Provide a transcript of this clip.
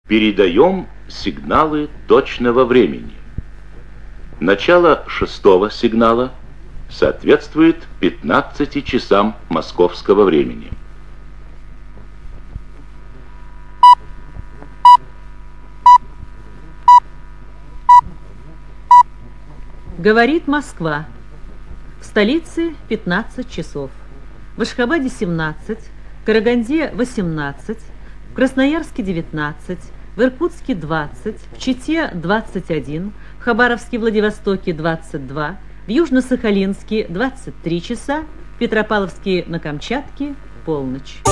Передаем сигналы точного времени. Начало 6-го сигнала соответствует 15 часам московского времени. Говорит Москва. В столице 15 часов. В Ашхабаде 17, в Караганде 18, в Красноярске 19, в Иркутске 20, в Чите 21, в Хабаровске, Владивостоке 22, в Южно-Сахалинске 23 часа, в Петропавловске на Камчатке полночь.